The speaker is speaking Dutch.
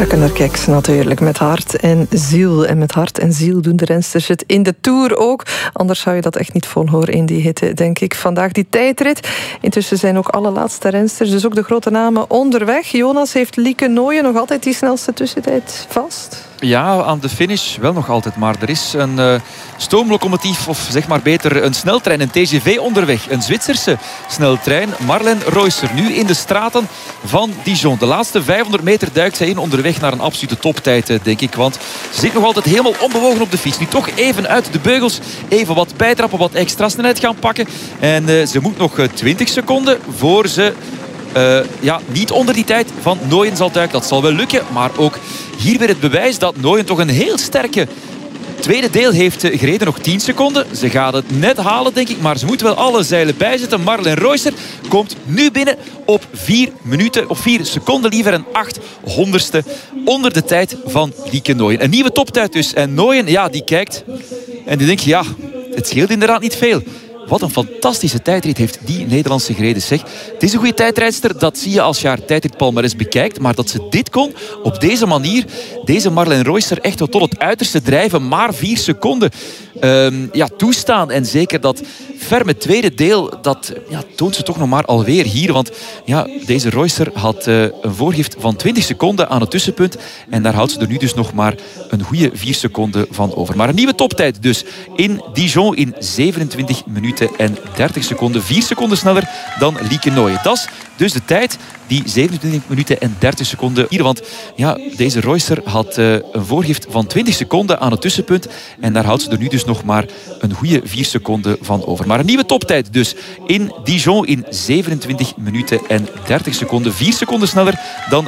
Keks natuurlijk, met hart en ziel. En met hart en ziel doen de rensters het in de Tour ook. Anders zou je dat echt niet volhoren in die hitte, denk ik. Vandaag die tijdrit. Intussen zijn ook alle laatste rensters, dus ook de grote namen, onderweg. Jonas, heeft Lieke Nooijen nog altijd die snelste tussentijd vast? Ja, aan de finish wel nog altijd. Maar er is een stoomlocomotief, of zeg maar beter een sneltrein, een TGV onderweg. Een Zwitserse sneltrein. Marlen Reusser nu in de straten van Dijon. De laatste 500 meter duikt zij in, onderweg naar een absolute toptijd, denk ik. Want ze zit nog altijd helemaal onbewogen op de fiets. Nu toch even uit de beugels, even wat bijtrappen, wat extra snelheid gaan pakken. En ze moet nog 20 seconden voor ze niet onder die tijd van Nooijen zal duiken. Dat zal wel lukken, maar ook hier weer het bewijs dat Nooijen toch een heel sterke tweede deel heeft gereden. Nog 10 seconden. Ze gaat het net halen, denk ik. Maar ze moet wel alle zeilen bijzetten. Marlen Reusser komt nu binnen op 4 minuten, of 4 seconden liever, en 800ste onder de tijd van Lieke Nooijen. Een nieuwe toptijd dus. En Nooijen, ja, die kijkt en die denkt, ja, het scheelt inderdaad niet veel. Wat een fantastische tijdrit heeft die Nederlandse gereden, zeg. Het is een goede tijdrijdster, dat zie je als je haar tijdritpalmares bekijkt. Maar dat ze dit kon, op deze manier, deze Marlen Reusser echt tot het uiterste drijven, maar 4 seconden toestaan. En zeker dat ferme tweede deel, dat toont ze toch nog maar alweer hier. Want ja, deze Reusser had een voorgift van 20 seconden aan het tussenpunt. En daar houdt ze er nu dus nog maar een goede 4 seconden van over. Maar een nieuwe toptijd dus in Dijon in 27 minuten en 30 seconden. 4 seconden sneller dan Lieke Nooijen. Dat is dus de tijd, die 27 minuten en 30 seconden hier. Want ja, deze Reusser had een voorgift van 20 seconden aan het tussenpunt. En daar houdt ze er nu dus nog maar een goede 4 seconden van over. Maar een nieuwe toptijd dus in Dijon in 27 minuten en 30 seconden. 4 seconden sneller dan